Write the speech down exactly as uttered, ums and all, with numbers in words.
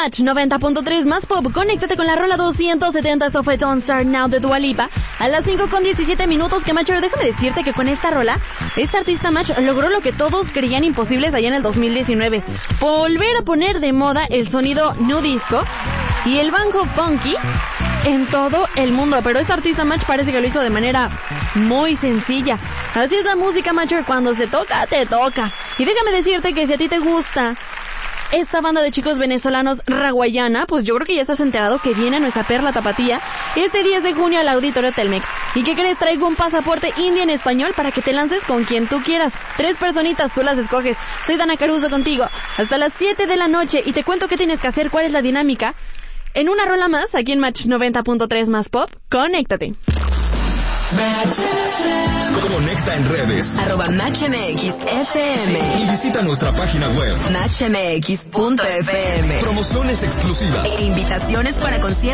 Match noventa punto tres más pop. Conéctate con la rola doscientos setenta of a Don't Start Now de Dua Lipa a las cinco con diecisiete minutos. Que Macho, déjame decirte que con esta rola, esta artista Match logró lo que todos creían imposibles allá en el dos mil diecinueve. Volver a poner de moda el sonido nu disco y el banjo funky en todo el mundo. Pero esta artista Match parece que lo hizo de manera muy sencilla. Así es la música, Macho, cuando se toca, te toca. Y déjame decirte que si a ti te gusta esta banda de chicos venezolanos Raguayana, pues yo creo que ya estás enterado que viene nuestra perla tapatía este diez de junio al Auditorio Telmex. ¿Y qué crees? Traigo un pasaporte indie en español para que te lances con quien tú quieras. Tres personitas, tú las escoges. Soy Dana Caruso contigo hasta las siete de la noche y te cuento qué tienes que hacer, cuál es la dinámica. En una rola más, aquí en Match noventa punto tres más pop, conéctate. Conecta en redes arroba Match M X F M y visita nuestra página web match m x punto f m. Promociones exclusivas E invitaciones para conciertos